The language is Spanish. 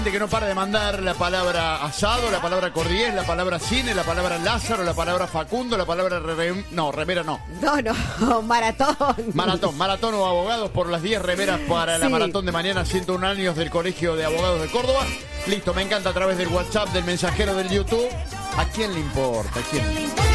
Que no para de mandar la palabra asado, la palabra cordillés, la palabra cine, la palabra Lázaro, la palabra Facundo, la palabra remera no. No, Maratón o abogados por las 10 remeras para la maratón de mañana, 101 años del Colegio de Abogados de Córdoba. Listo, me encanta a través del WhatsApp, del mensajero del YouTube. ¿A quién le importa? ¿A quién?